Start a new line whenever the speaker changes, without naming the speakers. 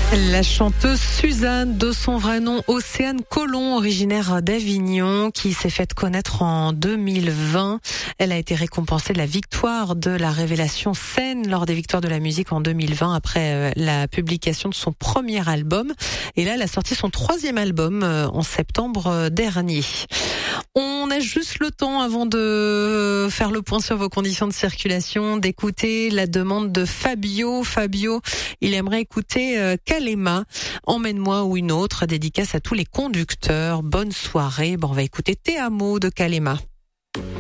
La chanteuse Suzanne, de son vrai nom Océane Collomb, originaire d'Avignon, qui s'est faite connaître en 2020. Elle a été récompensée de la victoire de la Révélation Scène lors des Victoires de la musique en 2020 après la publication de son premier album. Et là, elle a sorti son troisième album en septembre dernier. On a juste le temps, avant de faire le point sur vos conditions de circulation, d'écouter la demande de Fabio. Fabio, il aimerait écouter Kalema, Emmène-moi ou une autre, dédicace à tous les conducteurs. Bonne soirée. Bon, on va écouter Te Amo de Kalema.